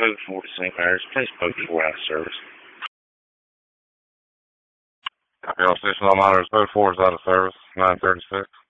Code 4 to St. Mary's. Please post 4 out of service. Copy all station. All monitors. Code 4 is out of service. 936.